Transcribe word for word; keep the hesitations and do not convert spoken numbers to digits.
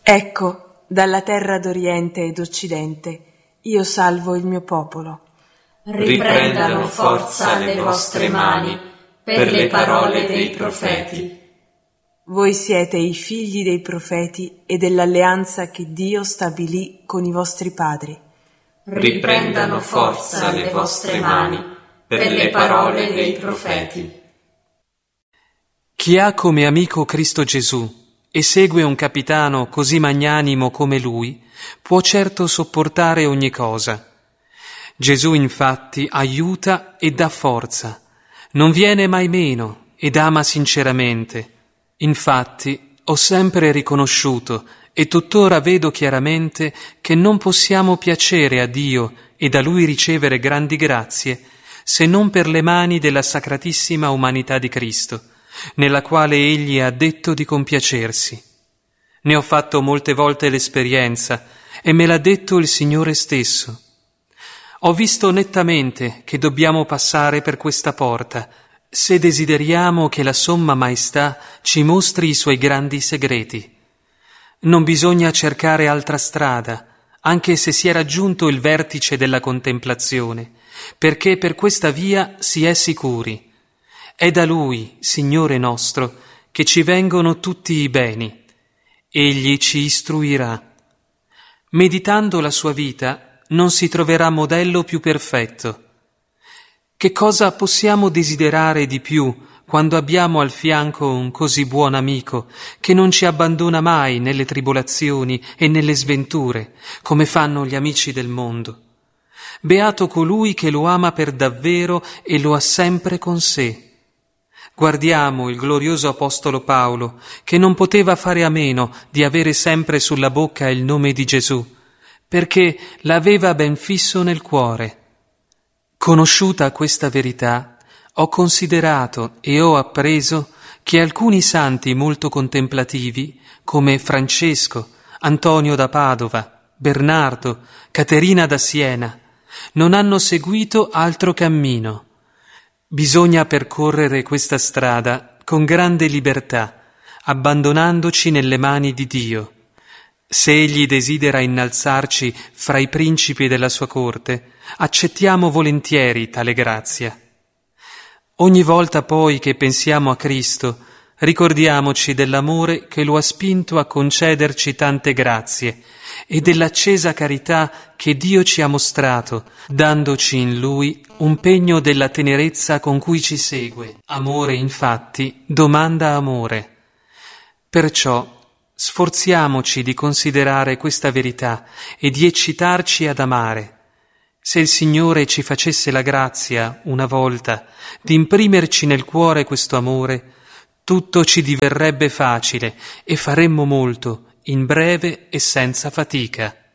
Ecco, dalla terra d'Oriente ed Occidente, io salvo il mio popolo. Riprendano forza le vostre mani per le parole dei profeti. Voi siete i figli dei profeti e dell'alleanza che Dio stabilì con i vostri padri. Riprendano forza le vostre mani per le parole dei profeti. Chi ha come amico Cristo Gesù e segue un capitano così magnanimo come lui, può certo sopportare ogni cosa. Gesù infatti aiuta e dà forza, non viene mai meno ed ama sinceramente. Infatti ho sempre riconosciuto e tuttora vedo chiaramente che non possiamo piacere a Dio e da Lui ricevere grandi grazie se non per le mani della sacratissima umanità di Cristo, nella quale Egli ha detto di compiacersi. Ne ho fatto molte volte l'esperienza e me l'ha detto il Signore stesso. Ho visto nettamente che dobbiamo passare per questa porta, se desideriamo che la Somma Maestà ci mostri i suoi grandi segreti. Non bisogna cercare altra strada, anche se si è raggiunto il vertice della contemplazione, perché per questa via si è sicuri. È da Lui, Signore nostro, che ci vengono tutti i beni. Egli ci istruirà. Meditando la sua vita, non si troverà modello più perfetto. Che cosa possiamo desiderare di più quando abbiamo al fianco un così buon amico che non ci abbandona mai nelle tribolazioni e nelle sventure, come fanno gli amici del mondo? Beato colui che lo ama per davvero e lo ha sempre con sé. Guardiamo il glorioso apostolo Paolo, che non poteva fare a meno di avere sempre sulla bocca il nome di Gesù, perché l'aveva ben fisso nel cuore. Conosciuta questa verità, ho considerato e ho appreso che alcuni santi molto contemplativi, come Francesco, Antonio da Padova, Bernardo, Caterina da Siena, non hanno seguito altro cammino. Bisogna percorrere questa strada con grande libertà, abbandonandoci nelle mani di Dio. Se Egli desidera innalzarci fra i principi della sua corte, accettiamo volentieri tale grazia. Ogni volta poi che pensiamo a Cristo, ricordiamoci dell'amore che lo ha spinto a concederci tante grazie e dell'accesa carità che Dio ci ha mostrato, dandoci in Lui un pegno della tenerezza con cui ci segue. Amore, infatti, domanda amore. Perciò sforziamoci di considerare questa verità e di eccitarci ad amare. Se il Signore ci facesse la grazia, una volta, di imprimerci nel cuore questo amore, tutto ci diverrebbe facile e faremmo molto, in breve e senza fatica.